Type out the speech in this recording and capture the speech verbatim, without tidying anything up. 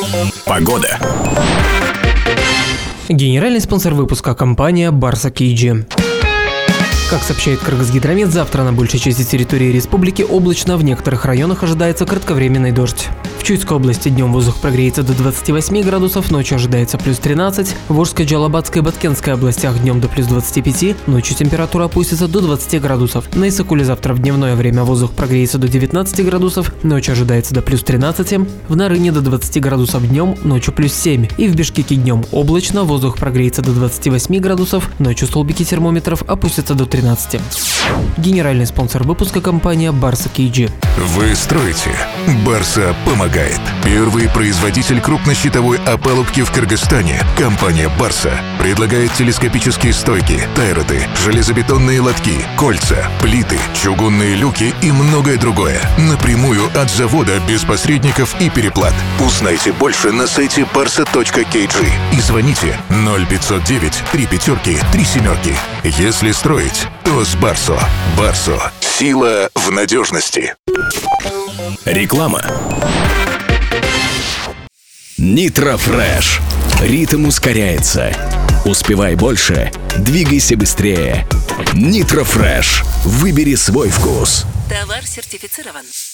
Погода. Генеральный спонсор выпуска – компания Барса Кейджи. Как сообщает Кыргызгидромет, завтра на большей части территории республики облачно, в некоторых районах ожидается кратковременный дождь. В Чуйской области днем воздух прогреется до двадцати восьми градусов, ночью ожидается плюс тринадцать. В Орской, Джалабадской и Баткенской областях днем до плюс двадцати пяти, ночью температура опустится до двадцати градусов. На Исыкуле завтра в дневное время воздух прогреется до девятнадцати градусов, ночью ожидается до плюс тринадцати. В Нарыне до двадцати градусов днем, ночью плюс семь. И в Бишкеке днем облачно, воздух прогреется до двадцати восьми градусов, ночью столбики термометров опустятся до тринадцати. Генеральный спонсор выпуска – компания Барса Кейджи. Вы строите, Барса помогает. Первый производитель крупнощитовой опалубки в Кыргызстане, компания Барса, предлагает телескопические стойки, тайроты, железобетонные лотки, кольца, плиты, чугунные люки и многое другое. Напрямую от завода, без посредников и переплат. Узнайте больше на сайте барса точка кей джи и звоните ноль пятьсот девять три пятерки три семерки. Если строить, то с Барсо. Барсо. Сила в надежности. Реклама. Nitro Fresh. Ритм ускоряется. Успевай больше, двигайся быстрее. Nitro Fresh. Выбери свой вкус. Товар сертифицирован.